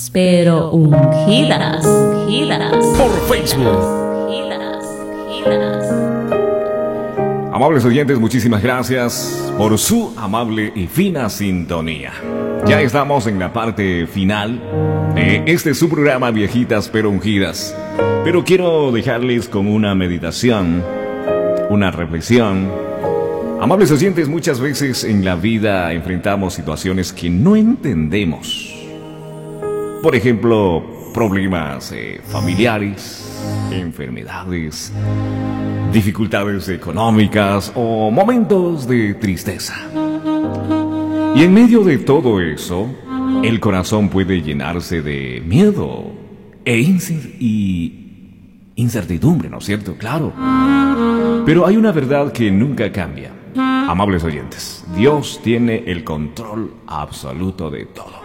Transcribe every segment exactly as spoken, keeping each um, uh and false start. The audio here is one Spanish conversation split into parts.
pero ungidas, ungidas por Facebook. Ungidas, ungidas. Amables oyentes, muchísimas gracias por su amable y fina sintonía. Ya estamos en la parte final de este su programa Viejitas pero Ungidas. Pero quiero dejarles con una meditación, una reflexión. Amables oyentes, muchas veces en la vida enfrentamos situaciones que no entendemos. Por ejemplo, problemas eh, familiares, enfermedades, dificultades económicas o momentos de tristeza. Y en medio de todo eso, el corazón puede llenarse de miedo e incer- y incertidumbre, ¿no es cierto? Claro. Pero hay una verdad que nunca cambia. Amables oyentes, Dios tiene el control absoluto de todo.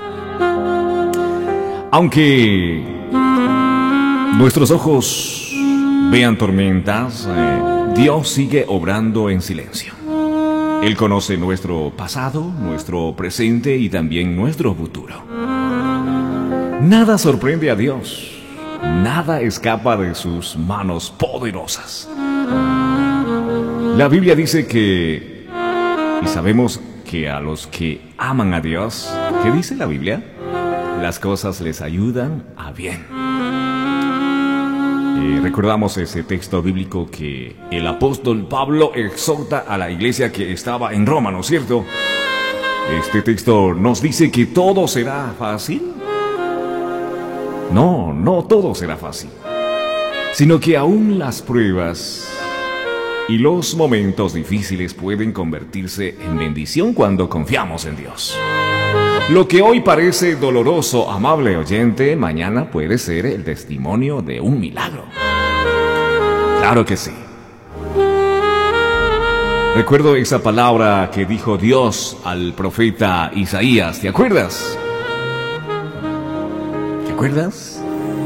Aunque nuestros ojos vean tormentas, eh, Dios sigue obrando en silencio. Él conoce nuestro pasado, nuestro presente y también nuestro futuro. Nada sorprende a Dios. Nada escapa de sus manos poderosas. La Biblia dice que, y sabemos que a los que aman a Dios, ¿qué dice la Biblia? Las cosas les ayudan a bien. Eh, recordamos ese texto bíblico que el apóstol Pablo exhorta a la iglesia que estaba en Roma, ¿no es cierto? Este texto nos dice que todo será fácil. No, no todo será fácil, sino que aún las pruebas y los momentos difíciles pueden convertirse en bendición cuando confiamos en Dios. Lo que hoy parece doloroso, amable oyente, mañana puede ser el testimonio de un milagro. Claro que sí. Recuerdo esa palabra que dijo Dios al profeta Isaías, ¿te acuerdas? ¿Te acuerdas?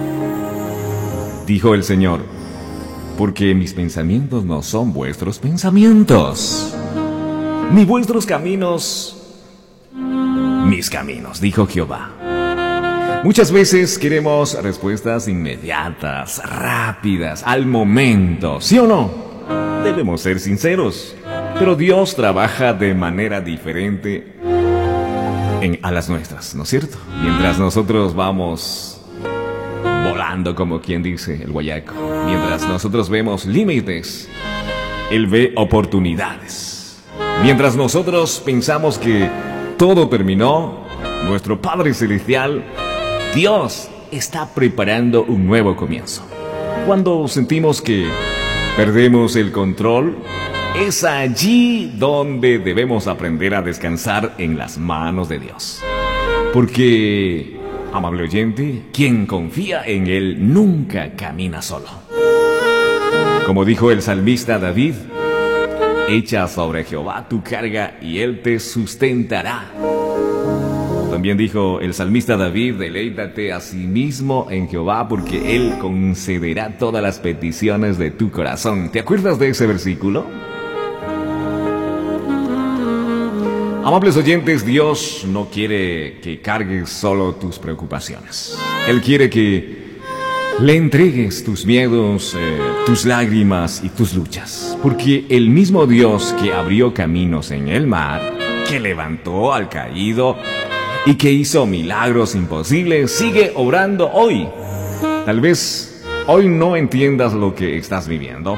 Dijo el Señor, porque mis pensamientos no son vuestros pensamientos, ni vuestros caminos mis caminos, dijo Jehová. Muchas veces queremos respuestas inmediatas, rápidas, al momento, ¿sí o no? Debemos ser sinceros, pero Dios trabaja de manera diferente en, a las nuestras, ¿no es cierto? Mientras nosotros vamos volando, como quien dice el guayaco, mientras nosotros vemos límites, Él ve oportunidades. Mientras nosotros pensamos que todo terminó, nuestro Padre Celestial, Dios, está preparando un nuevo comienzo. Cuando sentimos que perdemos el control, es allí donde debemos aprender a descansar en las manos de Dios. Porque, amable oyente, quien confía en Él nunca camina solo. Como dijo el salmista David, echa sobre Jehová tu carga y Él te sustentará. También dijo el salmista David, deleítate a sí mismo en Jehová porque Él concederá todas las peticiones de tu corazón. ¿Te acuerdas de ese versículo? Amables oyentes, Dios no quiere que cargues solo tus preocupaciones. Él quiere que le entregues tus miedos, eh, tus lágrimas y tus luchas. Porque el mismo Dios que abrió caminos en el mar, que levantó al caído y que hizo milagros imposibles, sigue obrando hoy. Tal vez hoy no entiendas lo que estás viviendo,